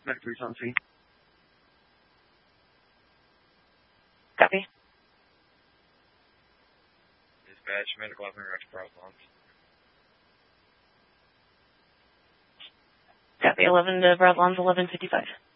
Medic 3's on scene. Copy. Dispatch, Medic 11, Rex Broadlands. Copy, 11 to Broadlands, 11:55.